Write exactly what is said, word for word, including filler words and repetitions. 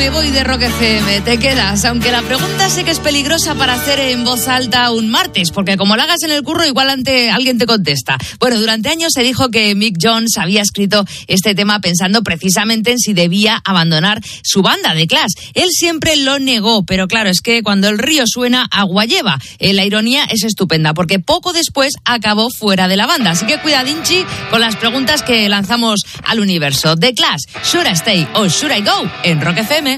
Me voy de Rock F M, te quedas, aunque la pregunta sé que es peligrosa para hacer en voz alta un martes, porque como la hagas en el curro, igual ante alguien te contesta. Bueno, durante años se dijo que Mick Jones había escrito este tema pensando precisamente en si debía abandonar su banda de Clash. Él siempre lo negó, pero claro, es que cuando el río suena, agua lleva. Eh, la ironía es estupenda, porque poco después acabó fuera de la banda. Así que cuidadinchi con las preguntas que lanzamos al universo. The Clash, Should I Stay or Should I Go? En Rock F M.